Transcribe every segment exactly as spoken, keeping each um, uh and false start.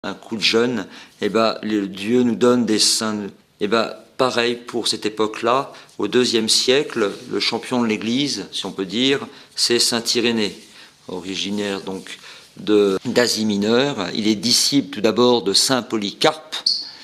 un coup de jeûne, eh ben, le Dieu nous donne des saints. Eh ben, pareil pour cette époque-là, au deuxième siècle, le champion de l'Église, si on peut dire, c'est saint Irénée, originaire donc de, d'Asie mineure. Il est disciple tout d'abord de saint Polycarpe,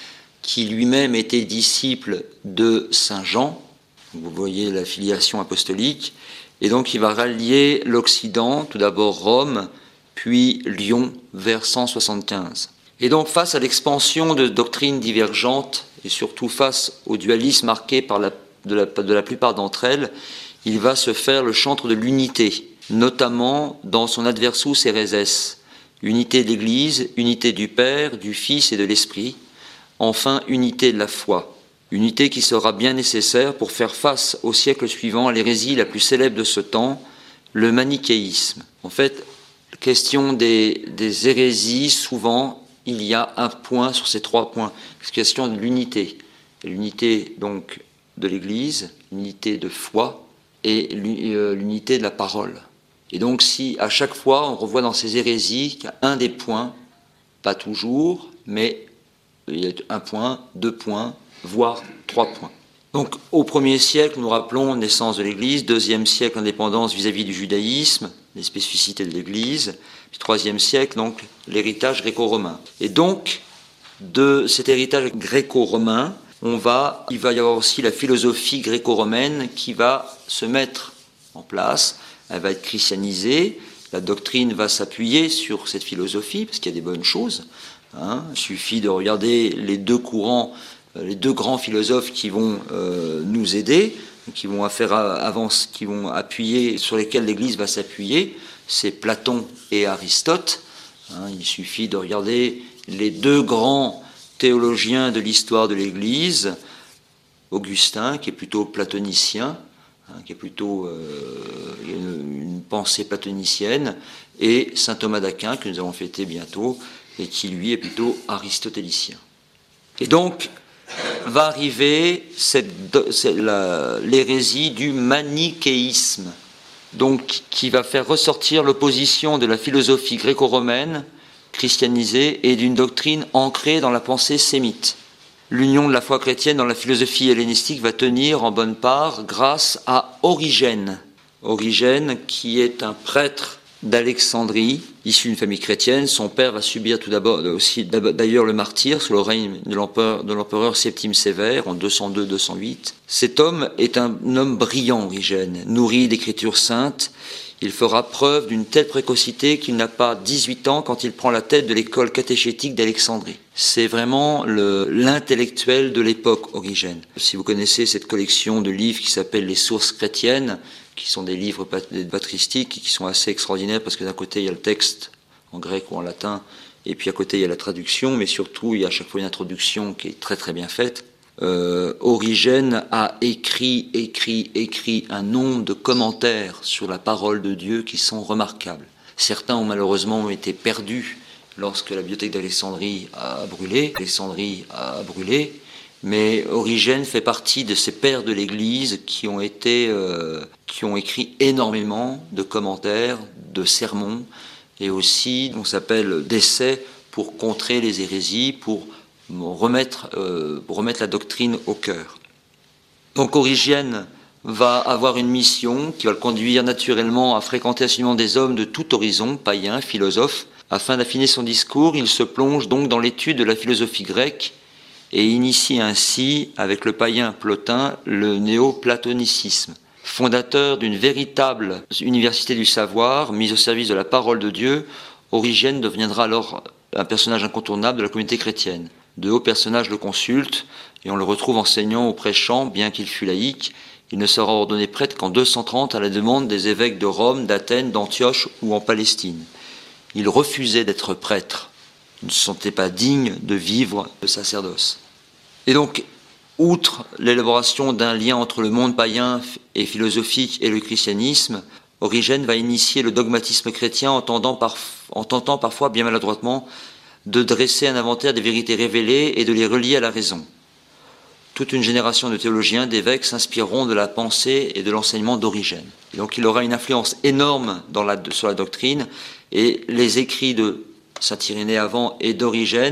qui lui-même était disciple de saint Jean. Vous voyez la filiation apostolique. Et donc il va rallier l'Occident, tout d'abord Rome, puis Lyon, vers cent soixante-quinze. Et donc face à l'expansion de doctrines divergentes, et surtout face au dualisme marqué par la, de, la, de la plupart d'entre elles, il va se faire le chantre de l'unité, notamment dans son Adversus Hereses, unité de l'Église, unité du Père, du Fils et de l'Esprit, enfin unité de la foi, unité qui sera bien nécessaire pour faire face au siècle suivant à l'hérésie la plus célèbre de ce temps, le manichéisme. En fait, question des, des hérésies, souvent, il y a un point sur ces trois points. C'est question de l'unité. L'unité donc de l'Église, l'unité de foi et l'unité de la parole. Et donc si à chaque fois on revoit dans ces hérésies qu'il y a un des points, pas toujours, mais il y a un point, deux points, voire trois points. Donc au premier siècle, nous rappelons naissance de l'Église, deuxième siècle, indépendance vis-à-vis du judaïsme, les spécificités de l'Église, puis troisième siècle, donc l'héritage gréco-romain. Et donc, de cet héritage gréco-romain, on va, il va y avoir aussi la philosophie gréco-romaine qui va se mettre en place, elle va être christianisée, la doctrine va s'appuyer sur cette philosophie, parce qu'il y a des bonnes choses. Hein. Il suffit de regarder les deux courants, les deux grands philosophes qui vont euh, nous aider, qui vont faire avance, qui vont appuyer, sur lesquels l'Église va s'appuyer, c'est Platon et Aristote. Hein, il suffit de regarder les deux grands théologiens de l'histoire de l'Église, Augustin, qui est plutôt platonicien, hein, qui est plutôt euh, une, une pensée platonicienne, et saint Thomas d'Aquin, que nous allons fêter bientôt, et qui lui est plutôt aristotélicien. Et donc, va arriver cette, cette, la, l'hérésie du manichéisme, donc qui va faire ressortir l'opposition de la philosophie gréco-romaine christianisée et d'une doctrine ancrée dans la pensée sémite. L'union de la foi chrétienne dans la philosophie hellénistique va tenir en bonne part grâce à Origène. Origène qui est un prêtre d'Alexandrie, issu d'une famille chrétienne. Son père va subir tout d'abord aussi d'ailleurs le martyre sous le règne de l'empereur, de l'empereur Septime Sévère en deux cent deux deux cent huit. Cet homme est un homme brillant, Origène, nourri d'écritures saintes. Il fera preuve d'une telle précocité qu'il n'a pas dix-huit ans quand il prend la tête de l'école catéchétique d'Alexandrie. C'est vraiment le, l'intellectuel de l'époque, Origène. Si vous connaissez cette collection de livres qui s'appelle Les sources chrétiennes, qui sont des livres patristiques qui sont assez extraordinaires parce que d'un côté il y a le texte en grec ou en latin et puis à côté il y a la traduction, mais surtout il y a à chaque fois une introduction qui est très très bien faite. Euh, Origène a écrit, écrit, écrit un nombre de commentaires sur la parole de Dieu qui sont remarquables. Certains ont malheureusement été perdus lorsque la bibliothèque d'Alexandrie a brûlé, Alexandrie a brûlé. Mais Origène fait partie de ces pères de l'Église qui ont été, euh, qui ont écrit énormément de commentaires, de sermons, et aussi, on s'appelle d'essais pour contrer les hérésies, pour remettre, euh, pour remettre la doctrine au cœur. Donc Origène va avoir une mission qui va le conduire naturellement à fréquenter assurément des hommes de tout horizon, païens, philosophes. Afin d'affiner son discours, il se plonge donc dans l'étude de la philosophie grecque, et initie ainsi, avec le païen Plotin, le néo-platonicisme. Fondateur d'une véritable université du savoir, mise au service de la parole de Dieu, Origène deviendra alors un personnage incontournable de la communauté chrétienne. De hauts personnages le consultent, et on le retrouve enseignant ou prêchant, bien qu'il fût laïque. Il ne sera ordonné prêtre qu'en deux cent trente à la demande des évêques de Rome, d'Athènes, d'Antioche ou en Palestine. Il refusait d'être prêtre. Il ne se sentait pas digne de vivre le sacerdoce. Et donc, outre l'élaboration d'un lien entre le monde païen et philosophique et le christianisme, Origène va initier le dogmatisme chrétien en tentant, par, en tentant parfois, bien maladroitement, de dresser un inventaire des vérités révélées et de les relier à la raison. Toute une génération de théologiens, d'évêques s'inspireront de la pensée et de l'enseignement d'Origène. Et donc il aura une influence énorme dans la, sur la doctrine, et les écrits de saint Irénée avant et d'Origène